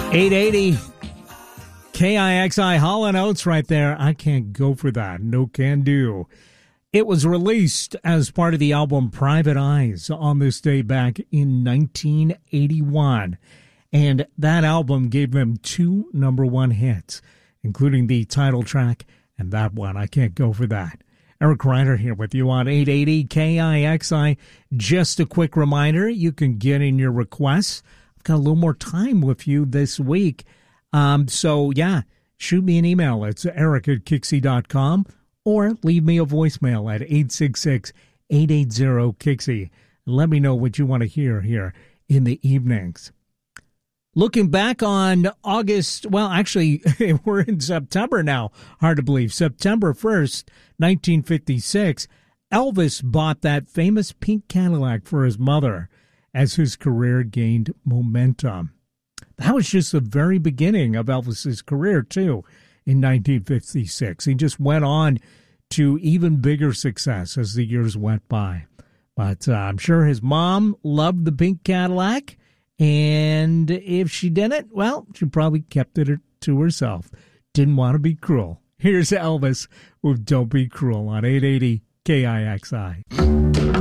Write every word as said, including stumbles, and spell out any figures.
eight eighty K I X I, Hall and Oates right there. I can't go for that. No can do. It was released as part of the album Private Eyes on this day back in nineteen eighty-one. And that album gave them two number one hits, including the title track and that one. I can't go for that. Eric Ryder here with you on eight eighty K I X I. Just a quick reminder, you can get in your requests. I've got a little more time with you this week. Um, so, yeah, shoot me an email. It's eric at kixie dot com or leave me a voicemail at eight six six, eight eight zero, kixie. Let me know what you want to hear here in the evenings. Looking back on August, well, actually, we're in September now. Hard to believe. September first, nineteen fifty-six, Elvis bought that famous pink Cadillac for his mother as his career gained momentum. That was just the very beginning of Elvis's career, too, in nineteen fifty-six. He just went on to even bigger success as the years went by. But uh, I'm sure his mom loved the pink Cadillac. And if she didn't, well, she probably kept it to herself. Didn't want to be cruel. Here's Elvis with Don't Be Cruel on eight eighty K I X I.